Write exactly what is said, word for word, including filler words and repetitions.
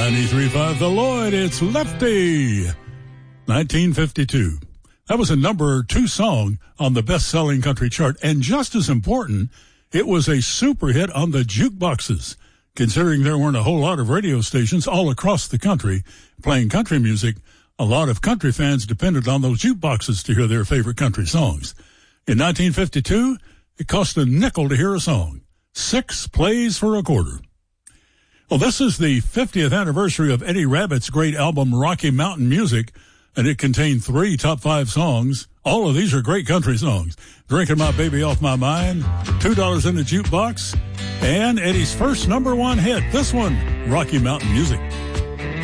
ninety-three point five The Lloyd, it's Lefty. nineteen fifty-two. That was a number two song on the best-selling country chart. And just as important, it was a super hit on the jukeboxes. Considering there weren't a whole lot of radio stations all across the country playing country music, a lot of country fans depended on those jukeboxes to hear their favorite country songs. In nineteen fifty-two, it cost a nickel to hear a song. Six plays for a quarter. Well, this is the fiftieth anniversary of Eddie Rabbitt's great album, Rocky Mountain Music, and it contained three top five songs. All of these are great country songs. Drinking My Baby Off My Mind, two dollars in the Jukebox, and Eddie's first number one hit, this one, Rocky Mountain Music.